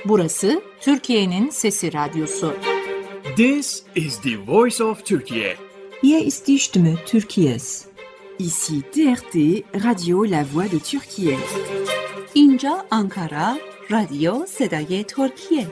Burası Türkiye'nin Sesi Radyosu. This is the voice of Turkey. Hier ist die Stimme Türkiye's. Ici TRT, Radio La Voix de Türkiye. اینجا آنکارا، رادیو صدای ترکیه.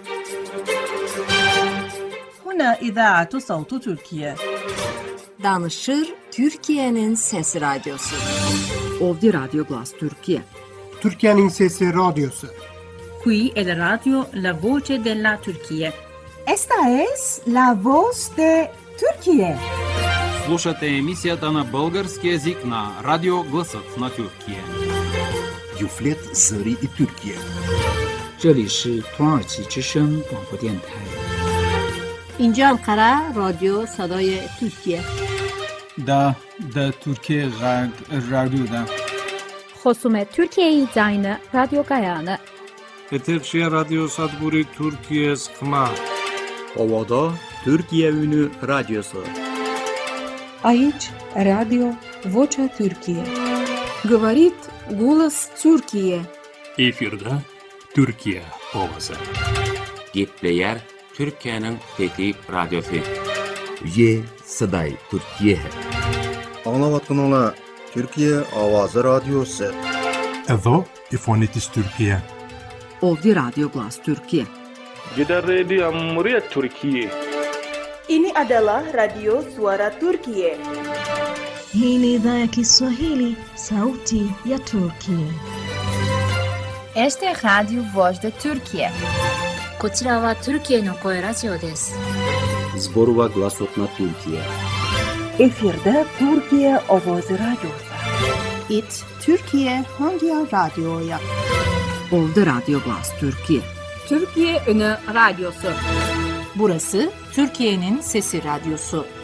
هنا إذاعة صوت تركيا. Danışır Türkiye'nin Sesi Radyosu. Ovdje Radio Glas Türkiye. Türkiye'nin Sesi Radyosu. Qui è la radio La Voce della Turchia. Esta es la voz de Turquía. Слушате емисията на български език на Радио Гласът на Türkiye. Юфлет Зари и Türkiye. 这里是土耳其之声广播电台。 اینجا انقره رادیو صدای ترکیه. دا Türkiye رادیو دا. خصوم ترکیه زاین رادیو گایانه. Eterşehir Radyo Sadburi Türkiye Sıkma. Ovada Türkiye Ünü Radyosu. Aici Radio Vocea Türkiye. Говорит голос Türkiye. Efirde Türkiye ovası. Gitleyer Türkiye'nin Fethi Radyosu. Ye Saday Türkiye. Anlavatın Türkiye Avazı Radyosu. Edo İfonitis Türkiye. Ovdje Radio Glas Türkiye. Gider Radio Cumhuriyet Türkiye. Ini adalah Radio Suara Turkiye. Hii ni idhaa ya Kiswahili, Sauti ya Turkiye. Este es Radio Voz de Turkiye. こちらはトルキエの声ラジオです。 Zborova Glasot na Türkiye. Efirde Türkiye Ovozi Radyosu. It Türkiye Hangi Radyo'ya? Ovdje Radio Glas Türkiye. Türkiye Ünü Radyosu. Burası Türkiye'nin Sesi Radyosu.